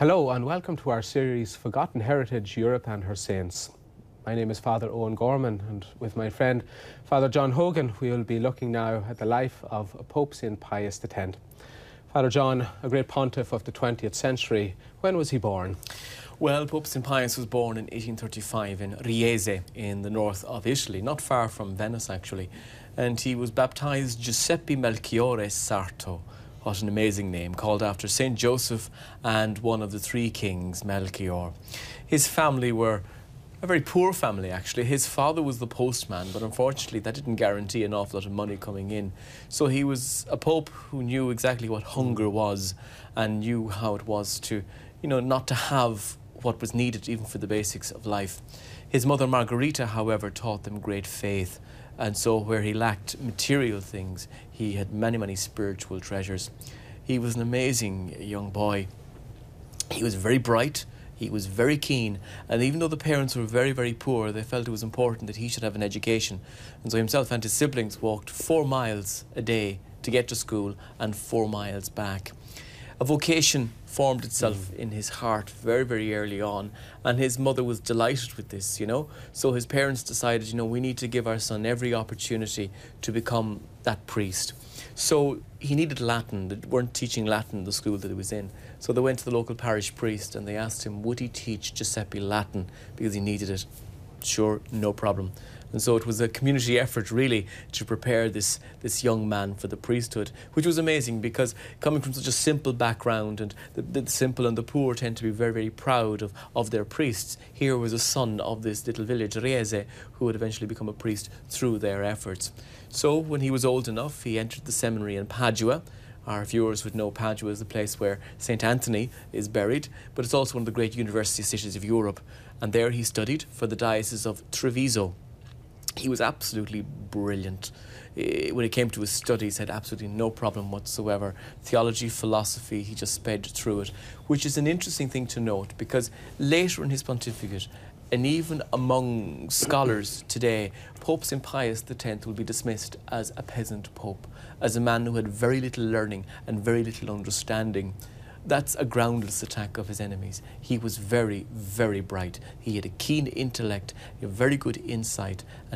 Hello and welcome to our series Forgotten Heritage, Europe and Her Saints. My name is Father Owen Gorman, and with my friend Father John Hogan we will be looking now at the life of Pope St. Pius X. Father John, a great pontiff of the 20th century, when was he born? Well, Pope St. Pius was born in 1835 in Riese in the north of Italy, not far from Venice actually, and he was baptised Giuseppe Melchiorre Sarto. What an amazing name, called after St. Joseph and one of the three kings, Melchior. His family were a very poor family, actually. His father was the postman, but unfortunately that didn't guarantee an awful lot of money coming in. So he was a pope who knew exactly what hunger was and knew how it was to, not to have what was needed even for the basics of life. His mother Margherita, however, taught them great faith. And so where he lacked material things, he had many, many spiritual treasures. He was an amazing young boy. He was very bright, he was very keen, and even though the parents were very, very poor, they felt it was important that he should have an education. And so himself and his siblings walked 4 miles a day to get to school and 4 miles back. A vocation formed itself in his heart very, very early on, and his mother was delighted with this, So his parents decided, we need to give our son every opportunity to become that priest. So he needed Latin. They weren't teaching Latin in the school that he was in. So they went to the local parish priest and they asked him, would he teach Giuseppe Latin because he needed it? Sure, no problem. And so it was a community effort, really, to prepare this young man for the priesthood, which was amazing because coming from such a simple background, and the simple and the poor tend to be very, very proud of their priests. Here was a son of this little village, Riese, who would eventually become a priest through their efforts. So when he was old enough, he entered the seminary in Padua. Our viewers would know Padua is the place where St. Anthony is buried, but it's also one of the great university cities of Europe. And there he studied for the diocese of Treviso. He was absolutely brilliant. When it came to his studies, had absolutely no problem whatsoever. Theology, philosophy, he just sped through it, which is an interesting thing to note because later in his pontificate, and even among scholars today, Pope St. Pius X will be dismissed as a peasant pope, as a man who had very little learning and very little understanding. That's a groundless attack of his enemies. He was very, very bright. He had a keen intellect, a very good insight, and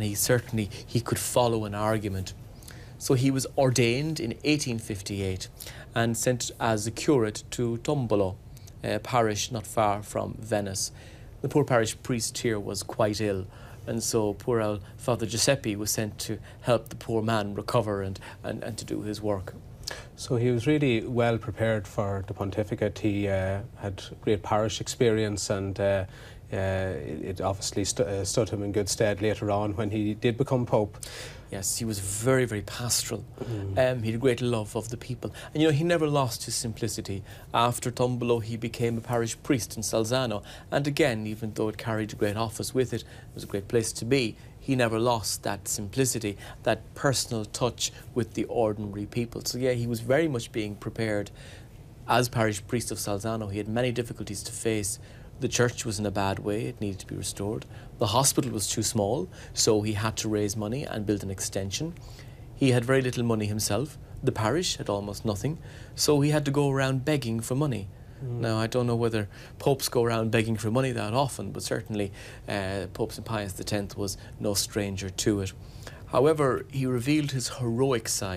he could follow an argument. So he was ordained in 1858 and sent as a curate to Tombolo, a parish not far from Venice. The poor parish priest here was quite ill, and so poor old Father Giuseppe was sent to help the poor man recover and to do his work. So he was really well prepared for the pontificate. He had great parish experience, and it obviously stood him in good stead later on when he did become pope. Yes, he was very, very pastoral. He had a great love of the people. And he never lost his simplicity. After Tombolo, he became a parish priest in Salzano. And again, even though it carried a great office with it, it was a great place to be, he never lost that simplicity, that personal touch with the ordinary people. So yeah, he was very much being prepared. As parish priest of Salzano, he had many difficulties to face. The church was in a bad way, it needed to be restored. The hospital was too small, so he had to raise money and build an extension. He had very little money himself. The parish had almost nothing, so he had to go around begging for money. Now, I don't know whether popes go around begging for money that often, but certainly Pope St. Pius X was no stranger to it. However, he revealed his heroic side.